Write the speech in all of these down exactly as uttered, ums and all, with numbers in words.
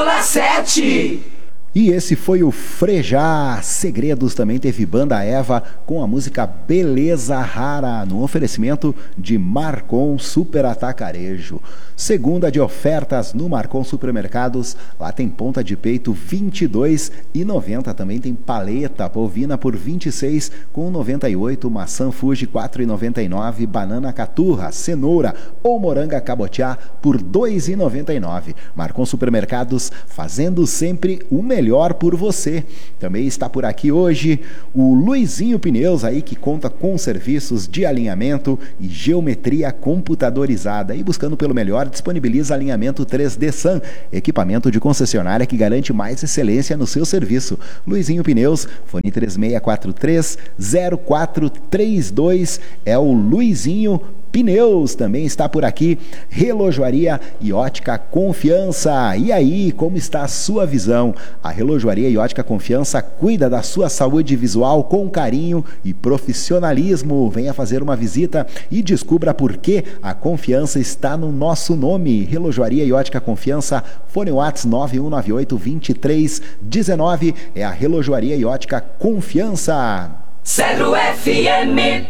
sete. E esse foi o Frejá Segredos. Também teve Banda Eva com a música Beleza Rara, no oferecimento de Marcon Super Atacarejo. Segunda de ofertas no Marcon Supermercados. Lá tem ponta de peito vinte e dois reais e noventa centavos. Também tem paleta bovina por vinte e seis reais com noventa e oito centavos. Maçã Fuji quatro reais e noventa e nove centavos. Banana caturra, cenoura ou moranga cabotiá por dois reais e noventa e nove centavos. Marcon Supermercados, fazendo sempre o melhor melhor por você. Também está por aqui hoje o Luizinho Pneus, aí que conta com serviços de alinhamento e geometria computadorizada. E buscando pelo melhor, disponibiliza alinhamento três D S A M, equipamento de concessionária que garante mais excelência no seu serviço. Luizinho Pneus, fone três seis quatro três, zero quatro três dois, é o Luizinho Pneus. Também está por aqui Relojoaria e Ótica Confiança. E aí, como está a sua visão? A Relojoaria e Ótica Confiança cuida da sua saúde visual com carinho e profissionalismo. Venha fazer uma visita e descubra por que a confiança está no nosso nome. Relojoaria e Ótica Confiança, fone WhatsApp nove um nove oito, dois três um nove, é a Relojoaria e Ótica Confiança. Cedro F M.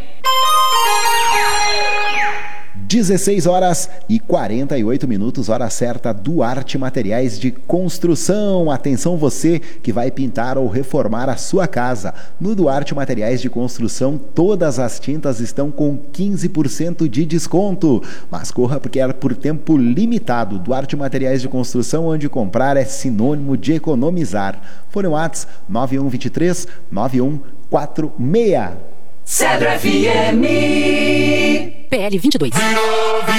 dezesseis horas e quarenta e oito minutos, hora certa. Duarte Materiais de Construção. Atenção você que vai pintar ou reformar a sua casa. No Duarte Materiais de Construção, todas as tintas estão com quinze por cento de desconto. Mas corra, porque é por tempo limitado. Duarte Materiais de Construção, onde comprar é sinônimo de economizar. Fone WhatsApp nove um dois três, nove um quatro seis. Cedro F M. P L vinte e dois.